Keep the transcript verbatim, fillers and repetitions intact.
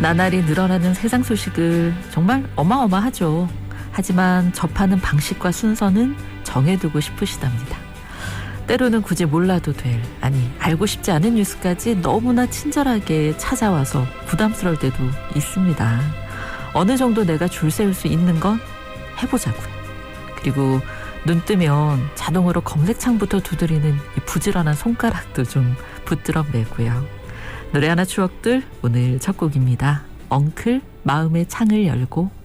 나날이 늘어나는 세상 소식을 정말 어마어마하죠. 하지만 접하는 방식과 순서는 정해두고 싶으시답니다. 때로는 굳이 몰라도 될, 아니 알고 싶지 않은 뉴스까지 너무나 친절하게 찾아와서 부담스러울 때도 있습니다. 어느 정도 내가 줄 세울 수 있는 건 해보자고요. 그리고 눈 뜨면 자동으로 검색창부터 두드리는 이 부지런한 손가락도 좀 붙들어 매고요. 노래 하나 추억들, 오늘 첫 곡입니다. 엉클 마음의 창을 열고.